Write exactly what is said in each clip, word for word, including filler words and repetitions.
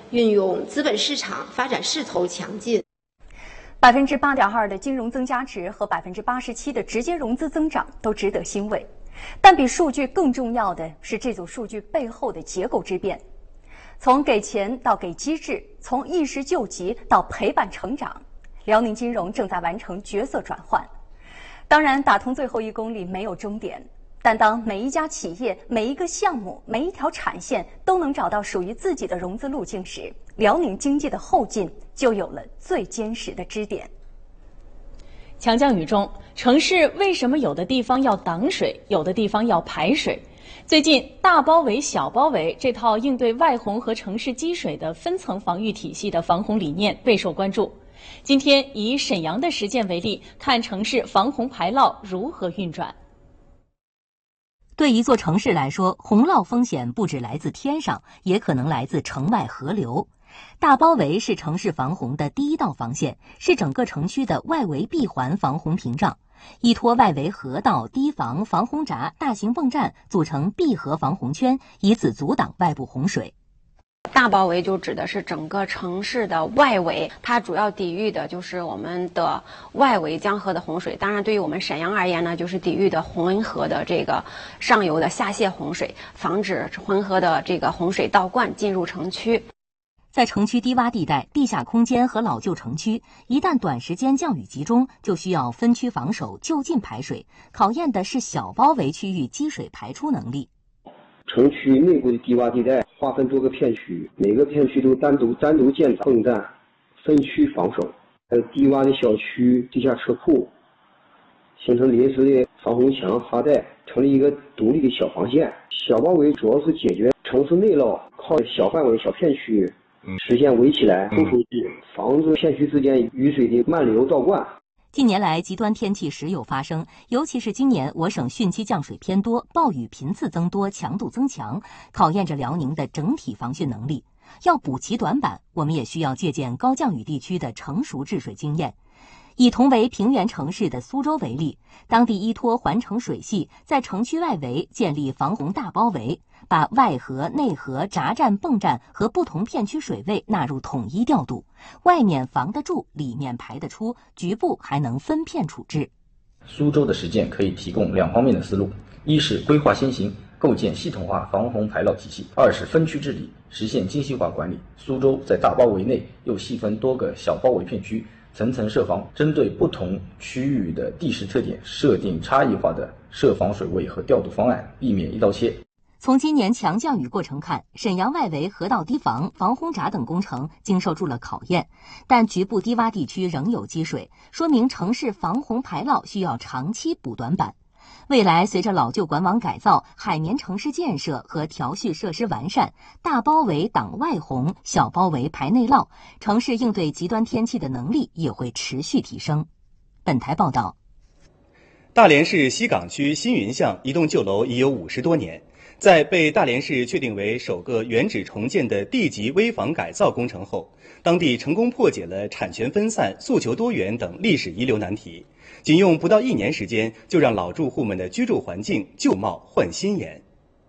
运用资本市场发展势头强劲。 百分之八点二的金融增加值和百分之八十七的直接融资增长都值得欣慰，但比数据更重要的是这组数据背后的结构之变。从给钱到给机制，从一时救急到陪伴成长，辽宁金融正在完成角色转换。当然，打通最后一公里没有终点，但当每一家企业、每一个项目、每一条产线都能找到属于自己的融资路径时，辽宁经济的后劲就有了最坚实的支点。 强降雨中，城市为什么有的地方要挡水，有的地方要排水？最近，大包围、小包围这套应对外洪和城市积水的分层防御体系的防洪理念备受关注。今天以沈阳的实践为例，看城市防洪排涝如何运转。 对一座城市来说，洪涝风险不只来自天上，也可能来自城外河流。大包围是城市防洪的第一道防线，是整个城区的外围闭环防洪屏障。依托外围河道、堤防、防洪闸、大型泵站组成闭合防洪圈，以此阻挡外部洪水。 大包围就指的是整个城市的外围，它主要抵御的就是我们的外围江河的洪水。当然，对于我们沈阳而言呢，就是抵御的浑河的这个上游的下泄洪水，防止浑河的这个洪水倒灌进入城区。 在城区低洼地带、地下空间和老旧城区，一旦短时间降雨集中，就需要分区防守、就近排水，考验的是小包围区域积水排出能力。 城区内部的低洼地带划分多个片区，每个片区都单独单独建泵站，分区防守。还有低洼的小区、地下车库，形成临时的防洪墙哈带，成立一个独立的小防线。小包围主要是解决城市内涝，靠小范围、小片区实现围起来、突出去，防止片区之间雨水的漫流倒灌。 近年来，极端天气时有发生，尤其是今年我省汛期降水偏多，暴雨频次增多，强度增强，考验着辽宁的整体防汛能力。要补齐短板，我们也需要借鉴高降雨地区的成熟治水经验。以同为平原城市的苏州为例，当地依托环城水系，在城区外围建立防洪大包围，把外河、内河、闸站、泵站和不同片区水位纳入统一调度，外面防得住，里面排得出，局部还能分片处置。 苏州的实践可以提供两方面的思路：一是规划先行，构建系统化防洪排涝体系；二是分区治理，实现精细化管理。苏州在大包围内又细分多个小包围片区，层层设防，针对不同区域的地势特点，设定差异化的设防水位和调度方案，避免一刀切。 从今年强降雨过程看，沈阳外围河道堤防、防洪闸等工程经受住了考验，但局部低洼地区仍有积水，说明城市防洪排涝需要长期补短板。未来随着老旧管网改造、海绵城市建设和调蓄设施完善，大包围挡外洪，小包围排内涝，城市应对极端天气的能力也会持续提升。本台报道。 大连市西岗区新云巷一栋旧楼已有五十多年，在被大连市确定为首个原址重建的地级危房改造工程后，当地成功破解了产权分散、诉求多元等历史遗留难题，仅用不到一年时间，就让老住户们的居住环境旧貌换新颜。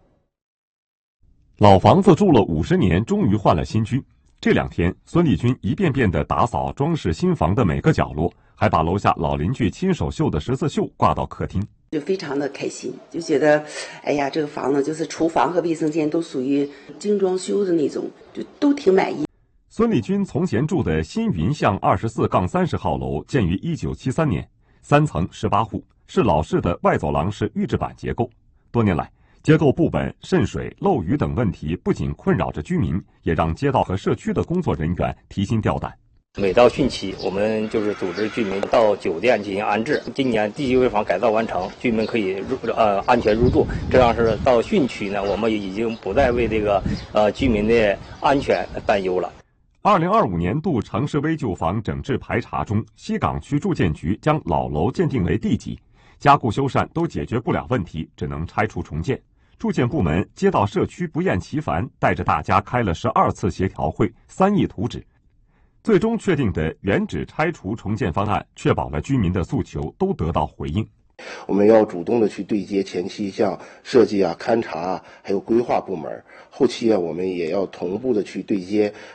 老房子住了五十年，终于换了新居。这两天，孙丽君一遍遍地打扫装饰新房的每个角落，还把楼下老邻居亲手绣的十字绣挂到客厅， 就非常的开心，就觉得，哎呀，这个房子就是厨房和卫生间都属于精装修的那种，就都挺满意。 孙丽君从前住的新云巷二十四杠三十号楼建于一九七三年，三层十八户，是老式的外走廊式预制板结构。多年来，结构不稳、渗水、漏雨等问题不仅困扰着居民，也让街道和社区的工作人员提心吊胆。 每到汛期，我们就是组织居民到酒店进行安置。今年地级危房改造完成，居民可以入呃安全入住。这样是到汛区呢，我们已经不再为这个呃居民的安全担忧了。 二零二五年度城市危旧房整治排查中，西岗区住建局将老楼鉴定为地级，加固修缮都解决不了问题，只能拆除重建。住建部门、街道社区不厌其烦，带着大家开了十二次协调会，三亿图纸。最终确定的原址拆除重建方案，确保了居民的诉求都得到回应。 我们要主动的去对接前期像设计啊、勘察啊，还有规划部门，后期啊，我们也要同步的去对接